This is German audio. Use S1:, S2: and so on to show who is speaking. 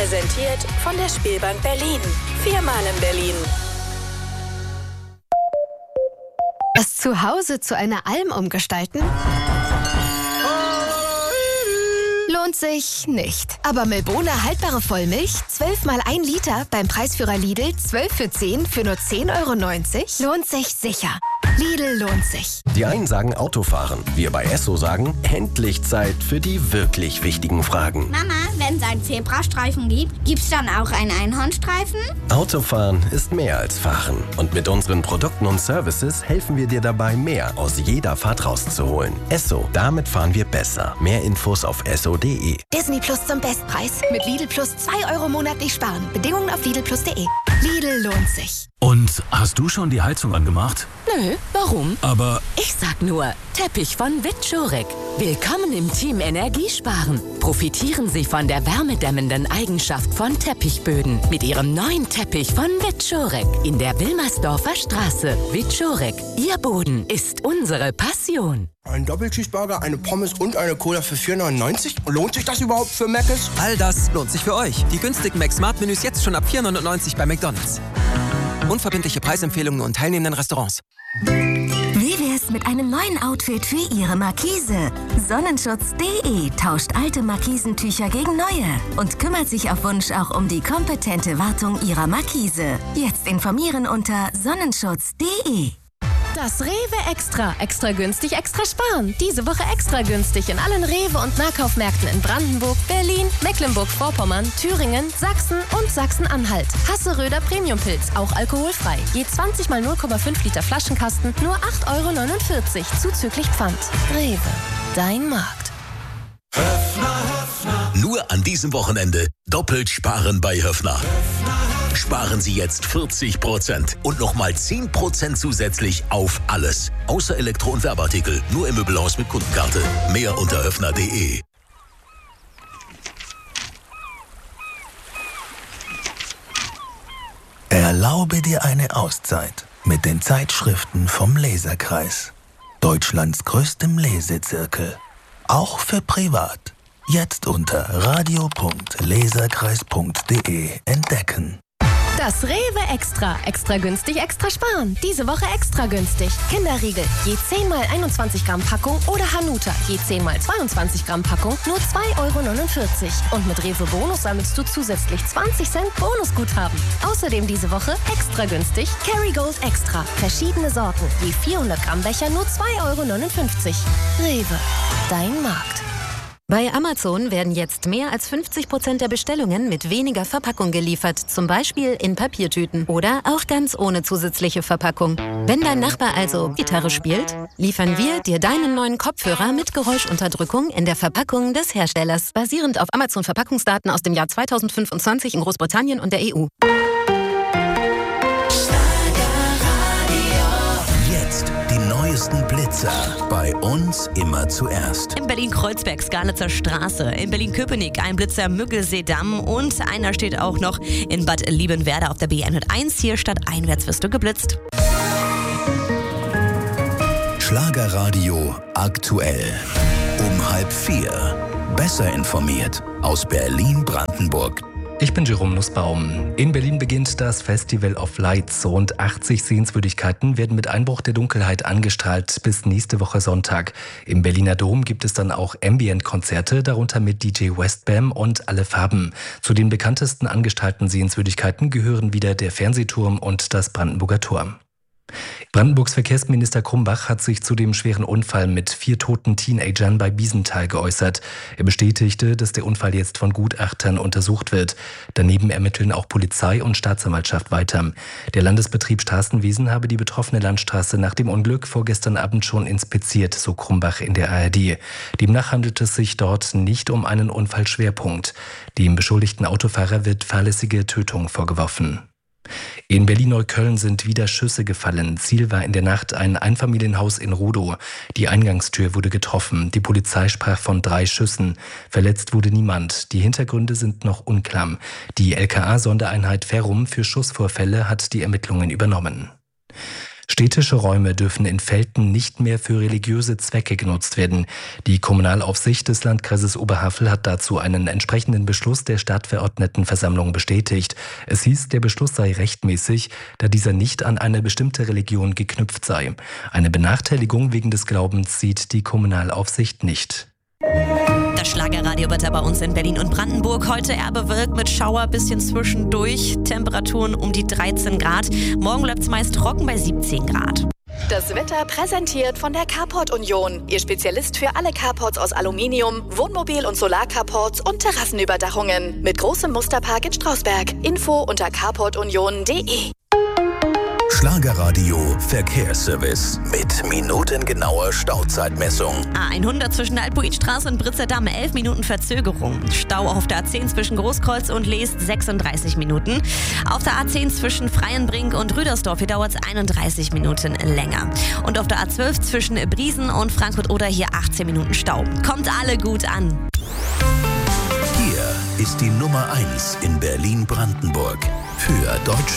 S1: Präsentiert von der Spielbank Berlin. 4-mal in Berlin.
S2: Das Zuhause zu einer Alm umgestalten? Lohnt sich nicht. Aber Milbona haltbare Vollmilch, 12 mal 1 Liter, beim Preisführer Lidl 12 für 10 für nur 10,90 €, lohnt sich sicher. Lidl lohnt sich.
S3: Die einen sagen Autofahren. Wir bei Esso sagen, endlich Zeit für die wirklich wichtigen Fragen.
S4: Mama, wenn es einen Zebrastreifen gibt, gibt's dann auch einen Einhornstreifen?
S3: Autofahren ist mehr als Fahren. Und mit unseren Produkten und Services helfen wir dir dabei, mehr aus jeder Fahrt rauszuholen. Esso, damit fahren wir besser. Mehr Infos auf esso.de.
S2: Disney Plus zum Bestpreis. Mit Lidl Plus 2 € monatlich sparen. Bedingungen auf lidlplus.de. Lidl lohnt sich.
S5: Und hast du schon die Heizung angemacht?
S6: Nö, warum?
S5: Aber
S6: Ich sag nur, Teppich von Witschorek. Willkommen im Team Energiesparen. Profitieren Sie von der wärmedämmenden Eigenschaft von Teppichböden mit Ihrem neuen Teppich von Witschorek in der Wilmersdorfer Straße. Witschorek, Ihr Boden ist unsere Passion.
S7: Ein Doppelcheeseburger, eine Pommes und eine Cola für 4,99 €? Lohnt sich das überhaupt für Mc's?
S8: All das lohnt sich für euch. Die günstigen Mac-Smart-Menüs jetzt schon ab 4,99 € bei McDonald's. Unverbindliche Preisempfehlungen und teilnehmenden Restaurants.
S9: Wie wär's mit einem neuen Outfit für Ihre Markise? Sonnenschutz.de tauscht alte Markisentücher gegen neue und kümmert sich auf Wunsch auch um die kompetente Wartung Ihrer Markise. Jetzt informieren unter Sonnenschutz.de.
S10: Das Rewe Extra. Extra günstig, extra sparen. Diese Woche extra günstig in allen Rewe- und Nahkaufmärkten in Brandenburg, Berlin, Mecklenburg-Vorpommern, Thüringen, Sachsen und Sachsen-Anhalt. Hasseröder Premiumpilz, auch alkoholfrei. Je 20 mal 0,5 Liter Flaschenkasten, nur 8,49 € zuzüglich Pfand. Rewe, dein Markt.
S11: Nur an diesem Wochenende doppelt sparen bei Höffner. Sparen Sie jetzt 40% und nochmal 10% zusätzlich auf alles. Außer Elektro- und Werbeartikel. Nur im Möbelhaus mit Kundenkarte. Mehr unter höffner.de.
S12: Erlaube dir eine Auszeit mit den Zeitschriften vom Leserkreis. Deutschlands größtem Lesezirkel. Auch für privat. Jetzt unter radio.leserkreis.de entdecken.
S10: Das Rewe Extra. Extra günstig, extra sparen. Diese Woche extra günstig. Kinderriegel, je 10 mal 21 Gramm Packung oder Hanuta, je 10 mal 22 Gramm Packung, nur 2,49 €. Und mit Rewe Bonus sammelst du zusätzlich 20 Cent Bonusguthaben. Außerdem diese Woche extra günstig Kerrygold Extra. Verschiedene Sorten, je 400 Gramm Becher, nur 2,59 €. Rewe, dein Markt.
S13: Bei Amazon werden jetzt mehr als 50% der Bestellungen mit weniger Verpackung geliefert, zum Beispiel in Papiertüten oder auch ganz ohne zusätzliche Verpackung. Wenn dein Nachbar also Gitarre spielt, liefern wir dir deinen neuen Kopfhörer mit Geräuschunterdrückung in der Verpackung des Herstellers, basierend auf Amazon-Verpackungsdaten aus dem Jahr 2025 in Großbritannien und der EU.
S11: Neuesten Blitzer. Bei uns immer zuerst.
S14: In Berlin-Kreuzberg, Skalitzer Straße. In Berlin-Köpenick ein Blitzer Müggelsee-Damm. Und einer steht auch noch in Bad Liebenwerda auf der B101. Hier stadteinwärts wirst du geblitzt.
S11: Schlagerradio aktuell. Um 3:30. Besser informiert aus Berlin-Brandenburg.
S15: Ich bin Jerome Nussbaum. In Berlin beginnt das Festival of Lights. Rund 80 Sehenswürdigkeiten werden mit Einbruch der Dunkelheit angestrahlt bis nächste Woche Sonntag. Im Berliner Dom gibt es dann auch Ambient-Konzerte, darunter mit DJ Westbam und Alle Farben. Zu den bekanntesten angestrahlten Sehenswürdigkeiten gehören wieder der Fernsehturm und das Brandenburger Tor. Brandenburgs Verkehrsminister Krumbach hat sich zu dem schweren Unfall mit 4 toten Teenagern bei Biesenthal geäußert. Er bestätigte, dass der Unfall jetzt von Gutachtern untersucht wird. Daneben ermitteln auch Polizei und Staatsanwaltschaft weiter. Der Landesbetrieb Straßenwesen habe die betroffene Landstraße nach dem Unglück vorgestern Abend schon inspiziert, so Krumbach in der ARD. Demnach handelt es sich dort nicht um einen Unfallschwerpunkt. Dem beschuldigten Autofahrer wird fahrlässige Tötung vorgeworfen. In Berlin-Neukölln sind wieder Schüsse gefallen. Ziel war in der Nacht ein Einfamilienhaus in Rudow. Die Eingangstür wurde getroffen. Die Polizei sprach von 3 Schüssen. Verletzt wurde niemand. Die Hintergründe sind noch unklar. Die LKA-Sondereinheit Ferrum für Schussvorfälle hat die Ermittlungen übernommen. Städtische Räume dürfen in Velten nicht mehr für religiöse Zwecke genutzt werden. Die Kommunalaufsicht des Landkreises Oberhavel hat dazu einen entsprechenden Beschluss der Stadtverordnetenversammlung bestätigt. Es hieß, der Beschluss sei rechtmäßig, da dieser nicht an eine bestimmte Religion geknüpft sei. Eine Benachteiligung wegen des Glaubens sieht die Kommunalaufsicht nicht.
S14: Das Schlagerradio wird bei uns in Berlin und Brandenburg heute eher bewölkt mit Schauer, bisschen zwischendurch. Temperaturen um die 13 Grad. Morgen bleibt es meist trocken bei 17 Grad.
S1: Das Wetter präsentiert von der Carport Union. Ihr Spezialist für alle Carports aus Aluminium, Wohnmobil- und Solarcarports und Terrassenüberdachungen. Mit großem Musterpark in Strausberg. Info unter carportunion.de.
S11: Schlagerradio Verkehrsservice mit minutengenauer Stauzeitmessung.
S14: A100 zwischen der Alpuinstraße und Britzer-Damm 11 Minuten Verzögerung. Stau auf der A10 zwischen Großkreuz und Leest 36 Minuten. Auf der A10 zwischen Freienbrink und Rüdersdorf hier dauert es 31 Minuten länger. Und auf der A12 zwischen Briesen und Frankfurt-Oder hier 18 Minuten Stau. Kommt alle gut an.
S11: Hier ist die Nummer 1 in Berlin-Brandenburg für Deutschland.